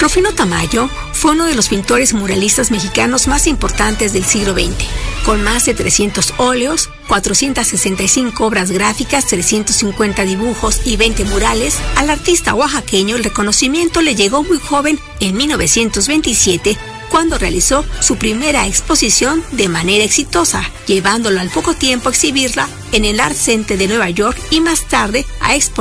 Rufino Tamayo fue uno de los pintores muralistas mexicanos más importantes del siglo XX, con más de 300 óleos, 465 obras gráficas, 350 dibujos y 20 murales. Al artista oaxaqueño el reconocimiento le llegó muy joven en 1927, cuando realizó su primera exposición de manera exitosa, llevándolo al poco tiempo a exhibirla en el Art Center de Nueva York y más tarde a exponer